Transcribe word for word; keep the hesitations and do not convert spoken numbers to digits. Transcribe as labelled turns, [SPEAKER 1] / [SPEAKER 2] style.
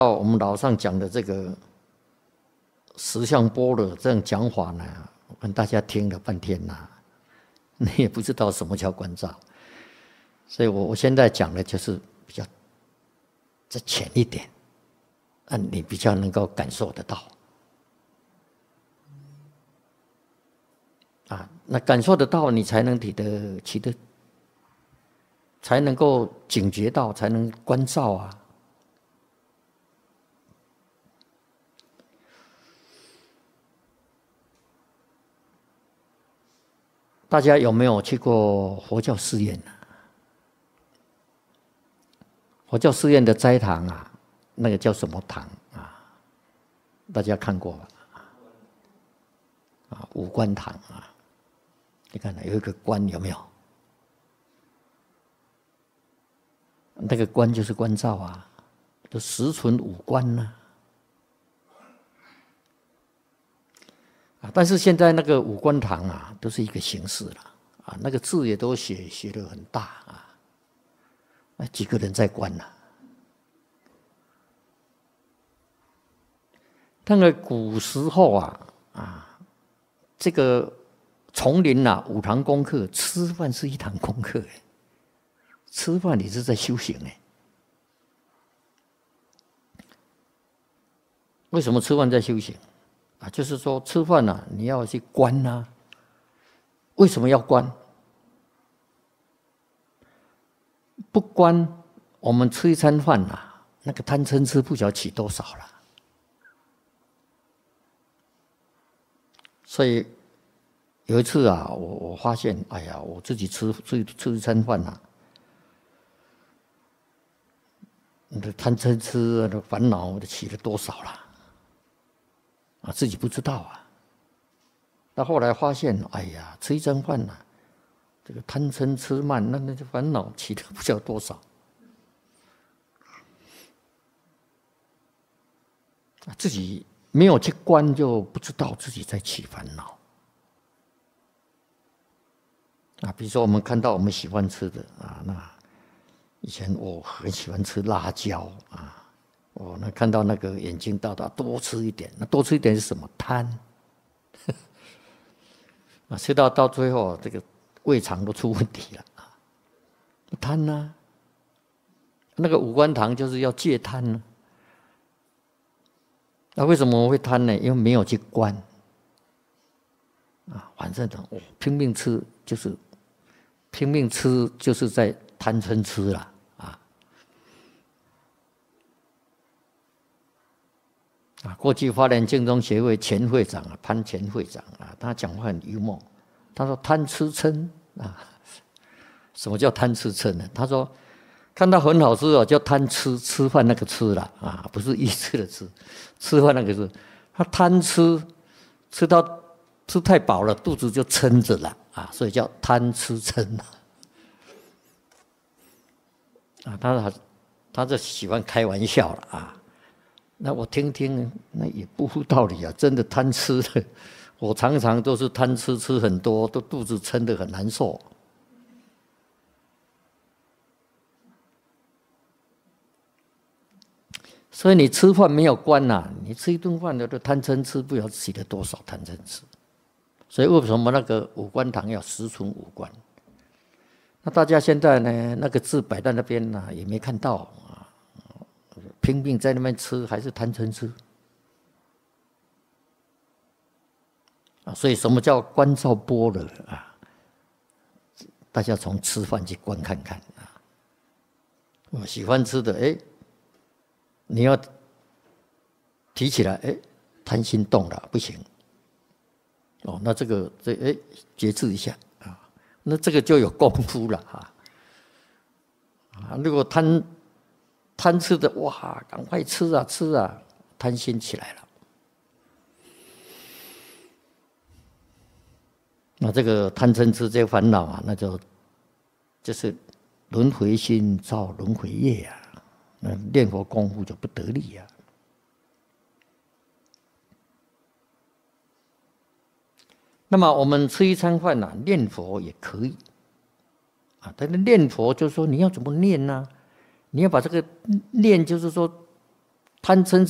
[SPEAKER 1] 我们老上讲的这个实相般若这样讲法呢，我跟大家听了半天呐、啊，你也不知道什么叫观照，所以我我现在讲的就是比较再浅一点，啊，你比较能够感受得到。啊，那感受得到，你才能体得起得，才能够警觉到，才能观照啊。大家有没有去过佛教寺院呢？佛教寺院的斋堂啊，那个叫什么堂啊？大家看过吧？啊，五观堂啊。你看有一个观有没有？那个观就是观照啊，都十存五观呢、啊。啊，但是现在那个五观堂啊，都是一个形式了啊，那个字也都写写得很大啊，那几个人在观呢、啊？那个古时候啊啊，这个。丛林啊，五堂功课，吃饭是一堂功课，吃饭你是在修行哎。为什么吃饭在修行啊？就是说吃饭啊，你要去观啊。为什么要观？不观，我们吃一餐饭啊，那个贪嗔痴不晓得起多少了。所以。有一次啊，我我发现，哎呀，我自己吃吃吃一餐饭啊，你的贪嗔痴的烦恼的起了多少了？啊，自己不知道啊。到后来发现，哎呀，吃一餐饭啊，这个贪嗔痴慢，那那烦恼起了不知道多少。啊，自己没有去观，就不知道自己在起烦恼。啊，比如说我们看到我们喜欢吃的啊，那以前我很喜欢吃辣椒啊，我那看到那个眼睛大大，多吃一点，那多吃一点是什么？贪。啊，吃到到最后，这个胃肠都出问题了啊，贪呐、啊。那个五观堂就是要戒贪呢、啊。那为什么会贪呢？因为没有去观啊，反正我拼命吃就是。拼命吃就是在贪嗔痴了啊！啊，过去花莲净宗协会前会长啊，潘前会长啊，他讲话很幽默。他说贪吃嗔啊，什么叫贪吃嗔呢？他说看到很好吃哦，叫贪吃，吃饭那个吃了啊，不是意吃的吃，吃饭那个吃。他贪吃，吃到吃太饱了，肚子就撑着了。啊，所以叫贪吃嗔啊，他他就喜欢开玩笑了啊。那我听听，那也不无道理啊。真的贪吃的，我常常都是贪吃，吃很多，都肚子撑得很难受。所以你吃饭没有观呐、啊，你吃一顿饭的都贪嗔痴，不晓得起了多少贪嗔痴。所以为什么那个五观堂要十存五观？那大家现在呢，那个字摆在那边呢、啊，也没看到啊，拼命在那边吃，还是贪嗔痴啊？所以什么叫观照般若啊？大家从吃饭去观看看啊。我喜欢吃的，哎，你要提起来，哎，贪心动了，不行。哦，那这个这哎节制一下啊，那这个就有功夫了啊！啊，如果贪贪吃的哇，赶快吃啊吃啊，贪心起来了。那这个贪嗔痴这些烦恼啊，那就就是轮回心造轮回业啊，那念佛功夫就不得力啊。那么我们吃一餐饭呐、啊，念佛也可以啊。但是念佛就是说你要怎么念呢、啊？你要把这个念，就是说贪嗔